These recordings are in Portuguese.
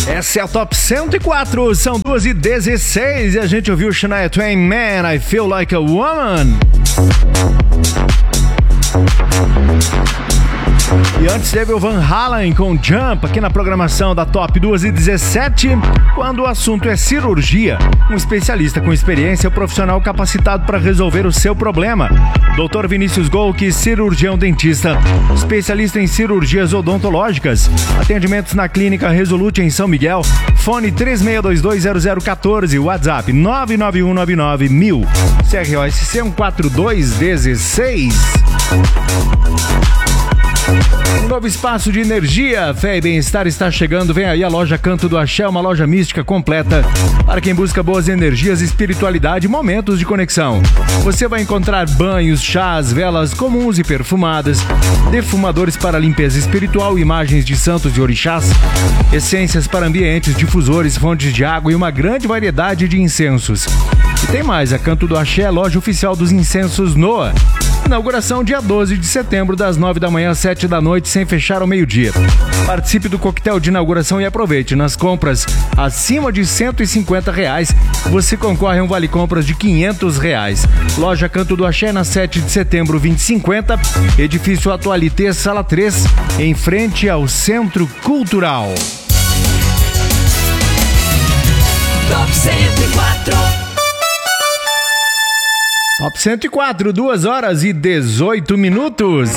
Essa é a Top 104, são 2h16 e a gente ouviu Shania Twain, Man, I Feel Like a Woman. E antes teve o Van Halen com Jump aqui na programação da Top 2h17, quando o assunto é cirurgia. Um especialista com experiência, profissional capacitado para resolver o seu problema. Dr. Vinícius Golke, cirurgião dentista, especialista em cirurgias odontológicas. Atendimentos na Clínica Resolute em São Miguel. Fone 36220014, WhatsApp 991991000. CROSC 14216. Um novo espaço de energia, fé e bem-estar está chegando. Vem aí a loja Canto do Axé, uma loja mística completa para quem busca boas energias, espiritualidade e momentos de conexão. Você vai encontrar banhos, chás, velas comuns e perfumadas, defumadores para limpeza espiritual, imagens de santos e orixás, essências para ambientes, difusores, fontes de água e uma grande variedade de incensos. E tem mais, a Canto do Axé é a loja oficial dos incensos Noah. Inauguração dia 12 de setembro, das 9 da manhã às 7 da noite, sem fechar ao meio-dia. Participe do coquetel de inauguração e aproveite. Nas compras acima de R$150, você concorre a um vale-compras de R$500. Loja Canto do Axé, na 7 de setembro, 2050, edifício Atualité, sala 3, em frente ao Centro Cultural. Top 104. Top 104, 2h18.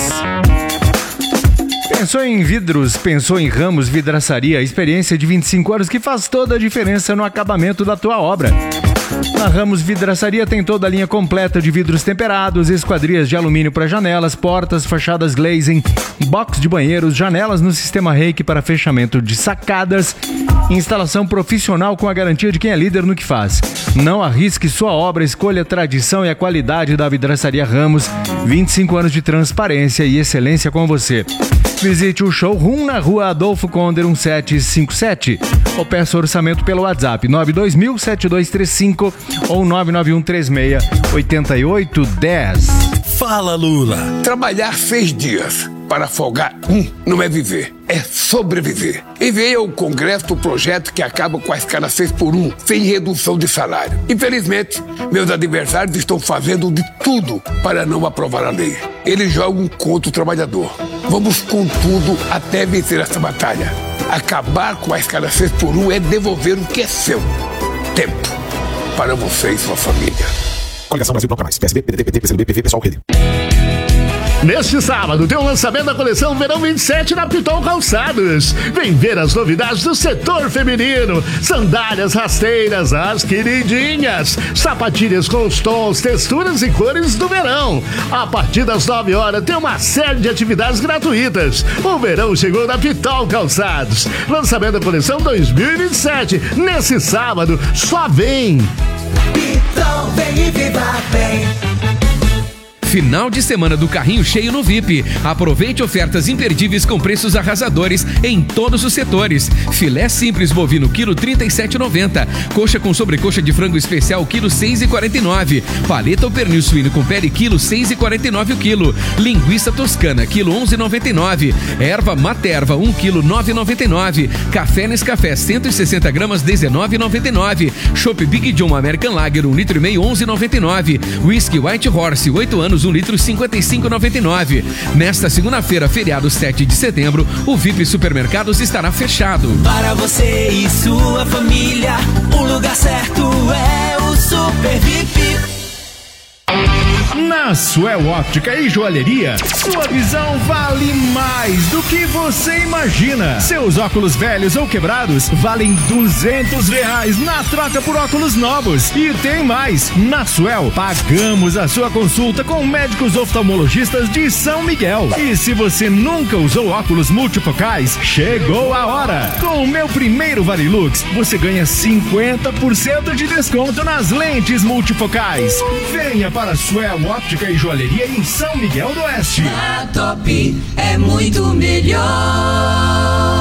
Pensou em vidros, pensou em Ramos Vidraçaria, experiência de 25 anos que faz toda a diferença no acabamento da tua obra. Na Ramos Vidraçaria tem toda a linha completa de vidros temperados, esquadrias de alumínio para janelas, portas, fachadas glazing, box de banheiros, janelas no sistema Reiki para fechamento de sacadas, instalação profissional com a garantia de quem é líder no que faz. Não arrisque sua obra, escolha a tradição e a qualidade da Vidraçaria Ramos, 25 anos de transparência e excelência com você. Visite o showroom na rua Adolfo Conder 1757 ou peça orçamento pelo WhatsApp 92000-7235 ou 99136-8810. Fala, Lula. Trabalhar 6 dias para folgar não é viver, é sobreviver. Enviei ao Congresso o projeto que acaba com a escala 6x1, sem redução de salário. Infelizmente, meus adversários estão fazendo de tudo para não aprovar a lei. Eles jogam contra o trabalhador. Vamos com tudo até vencer essa batalha. Acabar com a escala 6x1 é devolver o que é seu. Tempo para você e sua família. Coligação Brasil Bloco Mais, PSB, PDT, PT, PCdoB, PV, Pessoal, Rede. Neste sábado tem o lançamento da coleção Verão 27 na Pitol Calçados. Vem ver as novidades do setor feminino. Sandálias rasteiras, as queridinhas. Sapatilhas com os tons, texturas e cores do verão. A partir das 9 horas tem uma série de atividades gratuitas. O verão chegou na Pitol Calçados. Lançamento da coleção 2027. Nesse sábado, só vem. Pitol, vem e viva bem. Final de semana do carrinho cheio no VIP. Aproveite ofertas imperdíveis com preços arrasadores em todos os setores. Filé simples bovino quilo 37,90. Coxa com sobrecoxa de frango especial quilo 6,49. Paleta ou pernil suíno com pele quilo 6,49 o quilo. Linguiça toscana quilo 11,99. Erva Materva 1 quilo 9,99. Café Nescafé 160 gramas 19,99. Chopp Big John American Lager 1,5 litro 11,99. Whisky White Horse 8 anos 1 litro 55,99. Nesta segunda-feira, feriado 7 de setembro, o VIP Supermercados estará fechado. Para você e sua família, o lugar certo é o Super VIP. Na Suel Óptica e Joalheria, sua visão vale mais do que você imagina. Seus óculos velhos ou quebrados valem R$200 na troca por óculos novos. E tem mais, na Suel pagamos a sua consulta com médicos oftalmologistas de São Miguel. E se você nunca usou óculos multifocais, chegou a hora. Com o meu primeiro Varilux, você ganha 50% de desconto nas lentes multifocais. Venha para a Suel Óptica e Joalheria em São Miguel do Oeste. A Top é muito melhor.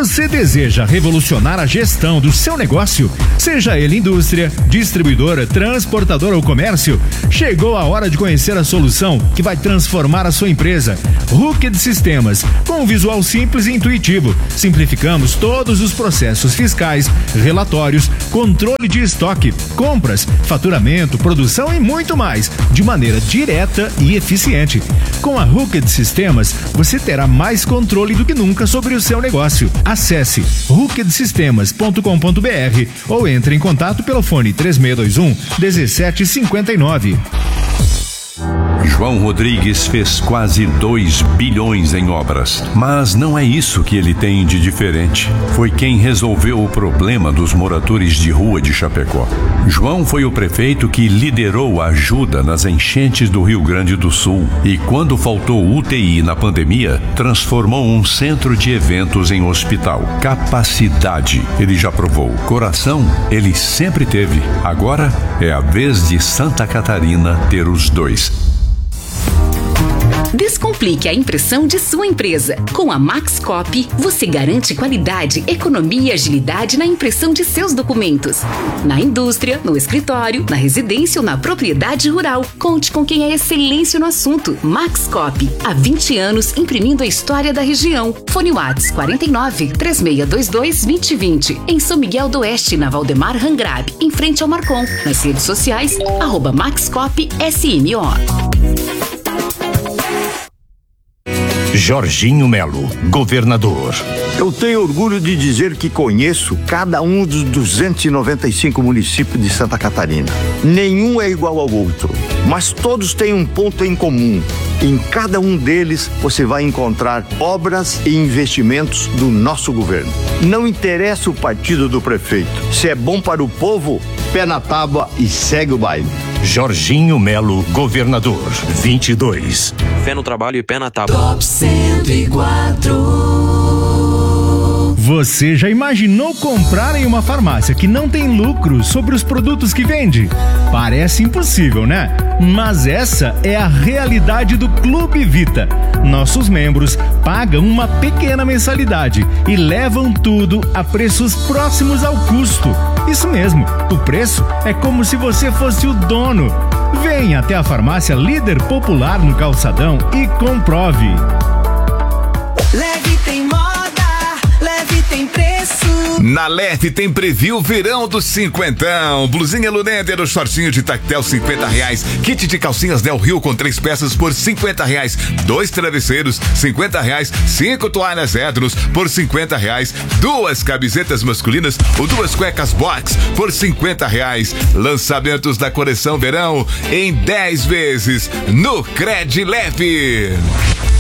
Você deseja revolucionar a gestão do seu negócio? Seja ele indústria, distribuidora, transportadora ou comércio? Chegou a hora de conhecer a solução que vai transformar a sua empresa. Hooked Sistemas, com um visual simples e intuitivo. Simplificamos todos os processos fiscais, relatórios, controle de estoque, compras, faturamento, produção e muito mais, de maneira direta e eficiente. Com a Hooked Sistemas, você terá mais controle do que nunca sobre o seu negócio. Acesse hookedsistemas.com.br ou entre em contato pelo fone 3621-1759. João Rodrigues fez quase 2 bilhões em obras, mas não é isso que ele tem de diferente. Foi quem resolveu o problema dos moradores de rua de Chapecó. João foi o prefeito que liderou a ajuda nas enchentes do Rio Grande do Sul e, quando faltou UTI na pandemia, transformou um centro de eventos em hospital. Capacidade, ele já provou. Coração, ele sempre teve. Agora é a vez de Santa Catarina ter os dois. Descomplique a impressão de sua empresa. Com a Max Copy, você garante qualidade, economia e agilidade na impressão de seus documentos. Na indústria, no escritório, na residência ou na propriedade rural. Conte com quem é excelência no assunto. Max Copy, há 20 anos imprimindo a história da região. Fone WhatsApp 49-3622-2020. Em São Miguel do Oeste, na Valdemar Rangrab, em frente ao Marcon. Nas redes sociais, @MaxCopy-SMO. Jorginho Melo, governador. Eu tenho orgulho de dizer que conheço cada um dos 295 municípios de Santa Catarina. Nenhum é igual ao outro, mas todos têm um ponto em comum. Em cada um deles você vai encontrar obras e investimentos do nosso governo. Não interessa o partido do prefeito. Se é bom para o povo, pé na tábua e segue o baile. Jorginho Melo, governador, 22. Fé no trabalho e pé na tábua. Top 104. Você já imaginou comprar em uma farmácia que não tem lucro sobre os produtos que vende? Parece impossível, né? Mas essa é a realidade do Clube Vita. Nossos membros pagam uma pequena mensalidade e levam tudo a preços próximos ao custo. Isso mesmo, o preço é como se você fosse o dono. Venha até a farmácia líder popular no Calçadão e comprove. Leve tem moda, leve tem preço. Na Leve tem preview verão do cinquentão. Blusinha Luneder, shortinho de tactel R$50. Kit de calcinhas Del Rio com 3 peças por R$50. 2 travesseiros R$50. 5 toalhas Edros por R$50. 2 camisetas masculinas ou 2 cuecas box por R$50. Lançamentos da coleção verão em 10 vezes no Cred Leve.